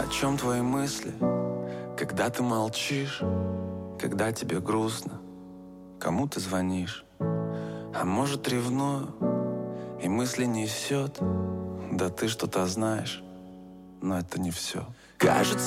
чем твои мысли, когда ты молчишь, когда тебе грустно, кому ты звонишь? А может, ревную, и мысли несет, да ты что-то знаешь, но это не все. Кажется,